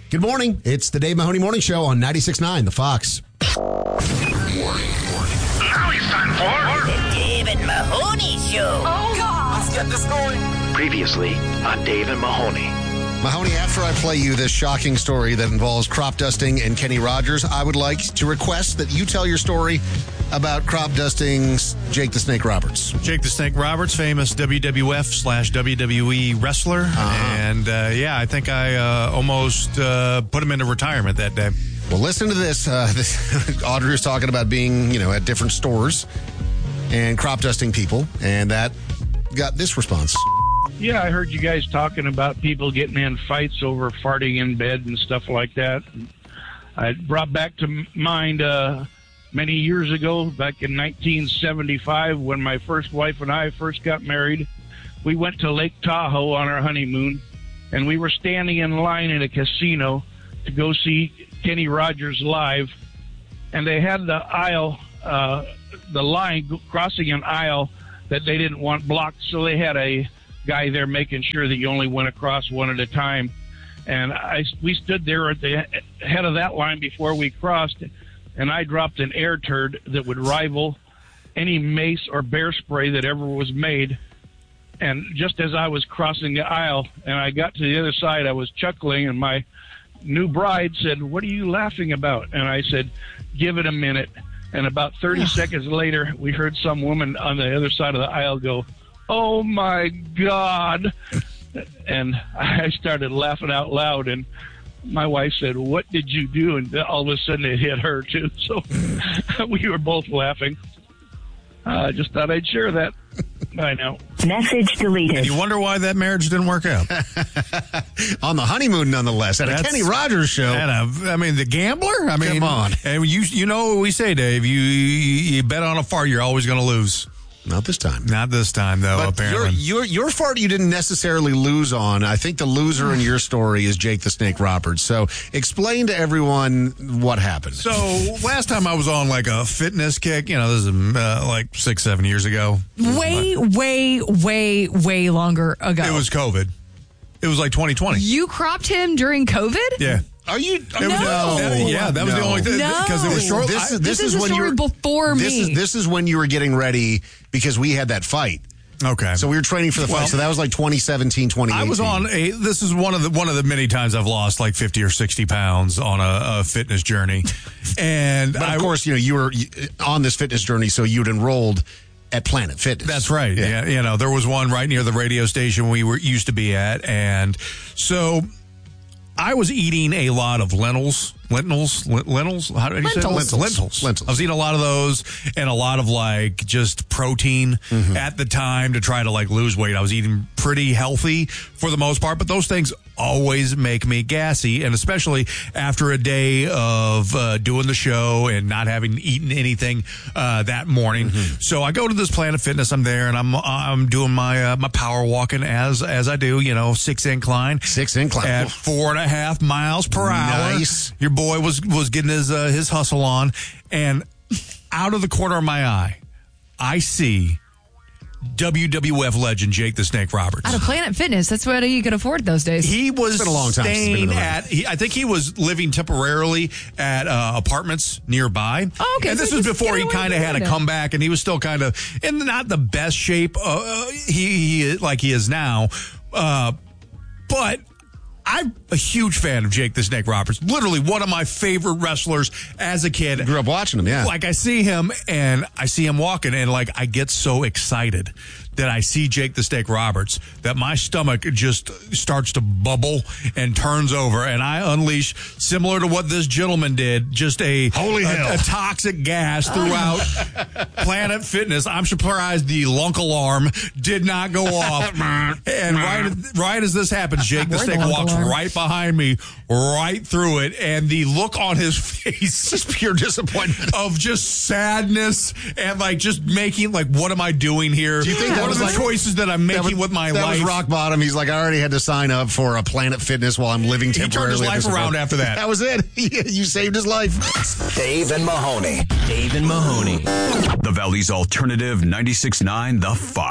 Good morning. It's the Dave Mahoney Morning Show on 96.9, The Fox. Warning. Now it's time for the Dave and Mahoney Show. Oh, God. Let's get this going. Previously on Dave and Mahoney. Mahoney, after I play you this shocking story that involves crop dusting and Kenny Rogers, I would like to request that you tell your story about crop dusting's Jake the Snake Roberts. Jake the Snake Roberts, famous WWF/WWE wrestler. And, I think I almost put him into retirement that day. Well, listen to this. Audrey was talking about being, at different stores and crop dusting people, and that got this response. Yeah, I heard you guys talking about people getting in fights over farting in bed and stuff like that. I brought back to mind many years ago, back in 1975, when my first wife and I first got married. We went to Lake Tahoe on our honeymoon, and we were standing in line in a casino to go see Kenny Rogers live, and they had the aisle, the line crossing an aisle that they didn't want blocked, so they had a guy there making sure that you only went across one at a time. And we stood there at the head of that line before we crossed, and I dropped an air turd that would rival any mace or bear spray that ever was made. And just as I was crossing the aisle and I got to the other side, I was chuckling, and my new bride said, "What are you laughing about?" And I said, "Give it a minute." And about 30 seconds later, we heard some woman on the other side of the aisle go, "Oh, my God." And I started laughing out loud, and my wife said, "What did you do?" And all of a sudden it hit her, too. So we were both laughing. I just thought I'd share that. I know. Message deleted. You wonder why that marriage didn't work out. On the honeymoon, nonetheless, at a Kenny Rogers show. The gambler? Come on. And you know what we say, Dave. You bet on a fart, you're always going to lose. Not this time. Not this time, though, but apparently. Your fart you didn't necessarily lose on. I think the loser in your story is Jake the Snake Roberts. So explain to everyone what happened. So last time I was on like a fitness kick, this is like 6-7 years ago. Way longer ago. It was COVID. It was like 2020. You cropped him during COVID? Yeah. Are you? No. That was the only thing. No. Because it was short. This is a story before me. This is when you were getting ready because we had that fight. Okay. So we were training for the fight. So that was like 2017, 2018. I was on this is one of the many times I've lost like 50 or 60 pounds on a fitness journey. But of course, you were on this fitness journey, so you'd enrolled at Planet Fitness. That's right. Yeah. There was one right near the radio station we used to be at. And so I was eating a lot of lentils. How do you say it? Lentils. I was eating a lot of those and a lot of like just protein at the time to try to like lose weight. I was eating pretty healthy for the most part, but those things always make me gassy, and especially after a day of doing the show and not having eaten anything that morning. So I go to this Planet Fitness. I'm there and I'm doing my power walking as I do. 6 incline at 4.5 miles per hour. Nice. Your boy was getting his hustle on, and out of the corner of my eye, I see WWF legend Jake the Snake Roberts. At a Planet Fitness. That's what you could afford those days. He was it's been a long time staying I think he was living temporarily at apartments nearby. Oh, okay. And this was before he kind of had a comeback, and he was still kind of in not the best shape he is now. But I'm a huge fan of Jake the Snake Roberts. Literally one of my favorite wrestlers as a kid. Grew up watching him, yeah. Like I see him and I see him walking, and like I get so excited that I see Jake the Snake Roberts that my stomach just starts to bubble and turns over, and I unleash, similar to what this gentleman did, just a toxic gas throughout Planet Fitness. I'm surprised the lunk alarm did not go off. And right as this happens, Jake the Snake walks right behind me, right through it, and the look on his face, just pure disappointment of just sadness and like just making like, what am I doing here? Do you think what are the choices that I'm making with my life? That was rock bottom. He's like, I already had to sign up for a Planet Fitness while I'm living temporarily. He turned his life around after that. That was it. You saved his life. Dave and Mahoney. Dave and Mahoney. The Valley's Alternative 96.9 The Fox.